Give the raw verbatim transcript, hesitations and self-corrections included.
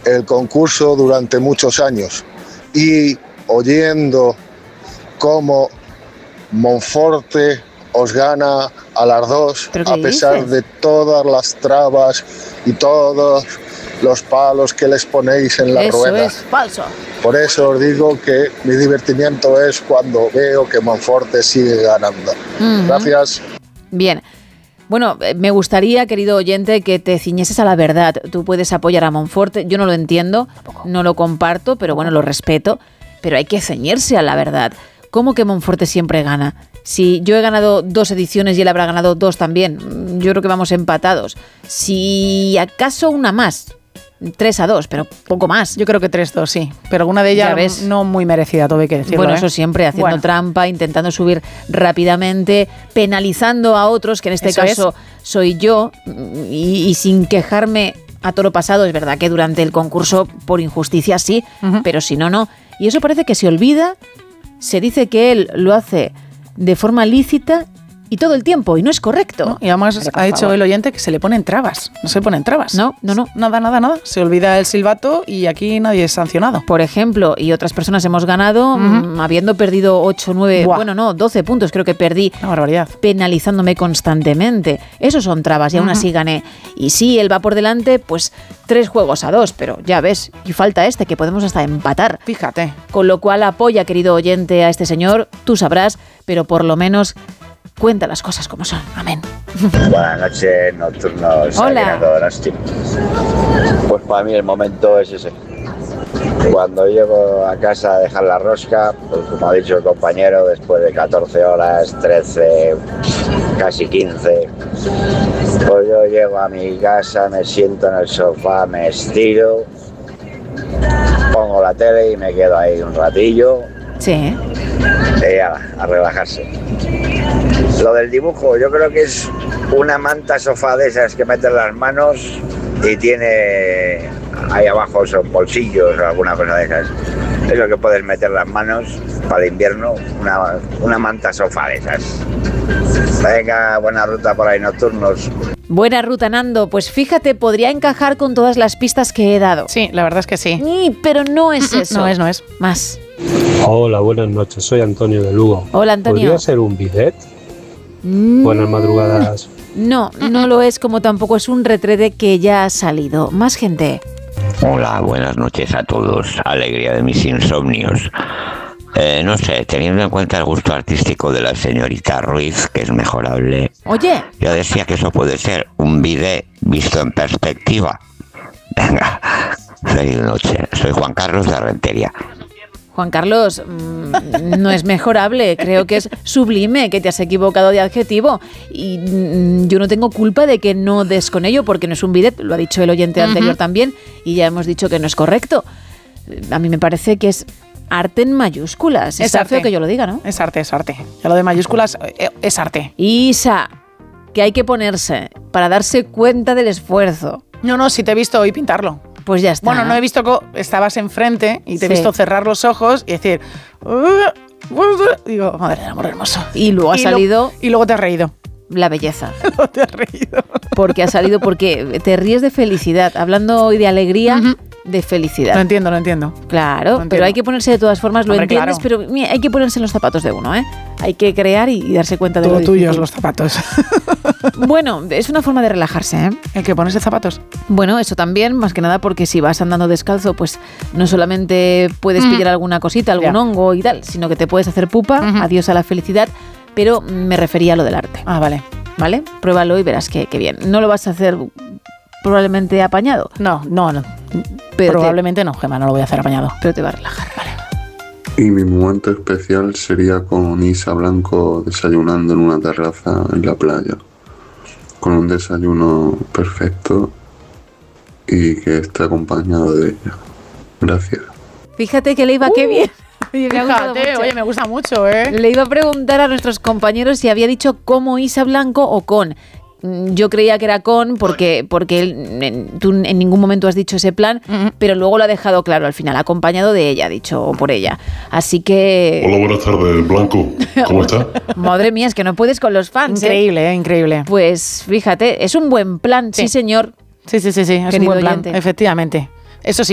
el concurso durante muchos años y oyendo cómo Monforte os gana a las dos, a pesar dices? de todas las trabas y todos los palos que les ponéis en la eso rueda. Eso es falso. Por eso os digo que mi divertimiento es cuando veo que Monforte sigue ganando. Uh-huh. Gracias. Bien. Bueno, me gustaría, querido oyente, que te ciñeses a la verdad. Tú puedes apoyar a Monforte, yo no lo entiendo, no lo comparto, pero bueno, lo respeto, pero hay que ceñirse a la verdad. ¿Cómo que Monforte siempre gana? Si yo he ganado dos ediciones y él habrá ganado dos también, yo creo que vamos empatados. Si acaso una más, tres a dos, pero poco más. Yo creo que tres dos, sí, pero alguna de ellas no muy merecida, todo hay que decirlo. Bueno, ¿eh? eso siempre, haciendo bueno. trampa, intentando subir rápidamente, penalizando a otros, que en este eso caso es. soy yo, y, y sin quejarme a toro pasado. Es verdad que durante el concurso, por injusticia sí, uh-huh. pero si no, no. Y eso parece que se olvida, se dice que él lo hace de forma lícita y todo el tiempo, y no es correcto. No, y además Pero, ha dicho favor. el oyente que se le ponen trabas. No se ponen trabas. No, no, no. Nada, nada, nada. Se olvida el silbato y aquí nadie es sancionado. Por ejemplo, y otras personas hemos ganado, uh-huh. mmm, habiendo perdido ocho, nueve, Buah. bueno, no, doce puntos, creo que perdí. Una barbaridad. Penalizándome constantemente. Esos son trabas y uh-huh. aún así gané. Y sí, él va por delante, pues tres juegos a dos, pero ya ves, y falta este, que podemos hasta empatar. Fíjate. Con lo cual apoya, querido oyente, a este señor, tú sabrás, pero por lo menos cuenta las cosas como son. Amén. Buenas noches, nocturnos. Hola. Pues para mí el momento es ese. Cuando llego a casa a dejar la rosca, pues como ha dicho el compañero, después de catorce horas, trece, casi quince, pues yo llego a mi casa, me siento en el sofá, me estiro, pongo la tele y me quedo ahí un ratillo. Sí. Y a, a relajarse. Lo del dibujo, yo creo que es una manta sofá de esas que metes las manos y tiene ahí abajo son bolsillos o alguna cosa de esas. Es lo que puedes meter las manos para el invierno, una, una manta sofá de esas. Venga, buena ruta por ahí, nocturnos. Buena ruta, Nando. Pues fíjate, podría encajar con todas las pistas que he dado. Sí, la verdad es que sí. sí pero no es eso. No es, no es. Más. Hola, buenas noches. Soy Antonio de Lugo. Hola, Antonio. ¿Podría ser un bidet? Mm, Buenas madrugadas. No, no lo es, como tampoco es un retrete que ya ha salido. Más gente. Hola, buenas noches a todos. Alegría de mis insomnios. Eh, no sé, teniendo en cuenta el gusto artístico de la señorita Ruiz, que es mejorable. Oye. Yo decía que eso puede ser un bidet visto en perspectiva. Venga, feliz noche. Soy Juan Carlos de Rentería. Juan Carlos, mmm, no es mejorable, creo que es sublime, que te has equivocado de adjetivo y mmm, yo no tengo culpa de que no des con ello porque no es un bidet, lo ha dicho el oyente uh-huh. anterior también y ya hemos dicho que no es correcto. A mí me parece que es arte en mayúsculas, es está arte. feo que yo lo diga, ¿no? Es arte, es arte. Ya lo de mayúsculas es arte. Isa, que hay que ponerse para darse cuenta del esfuerzo. No, no, si te he visto hoy pintarlo. Pues ya está. Bueno, no he visto que estabas enfrente y te he sí. visto cerrar los ojos y decir... Uh, uh, digo, madre del amor hermoso. Y luego ha y salido... Lo, y luego te has reído. La belleza. Luego te has reído. Porque ha salido, porque te ríes de felicidad. Hablando hoy de alegría, uh-huh. de felicidad. Lo entiendo, lo entiendo. Claro, lo entiendo. Pero hay que ponerse de todas formas, lo Hombre, entiendes, claro. pero mira, hay que ponerse en los zapatos de uno, ¿eh? Hay que crear y, y darse cuenta de Todo lo difícil. tuyos los zapatos. Bueno, es una forma de relajarse, ¿eh? ¿El que ponerse zapatos? Bueno, eso también, más que nada porque si vas andando descalzo, pues no solamente puedes mm. pillar alguna cosita, algún yeah. hongo y tal, sino que te puedes hacer pupa, uh-huh. adiós a la felicidad, pero me refería a lo del arte. Ah, vale. ¿Vale? Pruébalo y verás que, que bien. No lo vas a hacer probablemente apañado. No, no, no. Pero probablemente te, no, Gemma, no lo voy a hacer apañado. Pero te va a relajar, vale. Y mi momento especial sería con Isa Blanco desayunando en una terraza en la playa, con un desayuno perfecto y que esté acompañado de ella. Gracias. Fíjate que le iba uh, qué bien. Oye, me Fíjate, oye, me gusta mucho, ¿eh? Le iba a preguntar a nuestros compañeros si había dicho como Isa Blanco o con. Yo creía que era con porque, porque él, tú en ningún momento has dicho ese plan, uh-huh. pero luego lo ha dejado claro al final, acompañado de ella, dicho, o por ella. Así que... Hola, buenas tardes, Blanco. ¿Cómo está? Madre mía, es que no puedes con los fans. Increíble, ¿eh? ¿eh? Increíble. Pues fíjate, es un buen plan, sí, sí señor. Sí, sí, sí, sí, es un buen plan, oyente. Efectivamente. Eso sí.